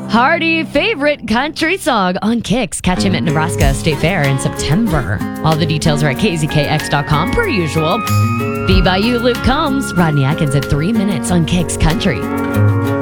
Hearty favorite country song on Kicks. Catch him at Nebraska State Fair in September. All the details are at kzkx.com per usual. Be By You, Luke Combs. Rodney Atkins at 3 minutes on Kicks Country.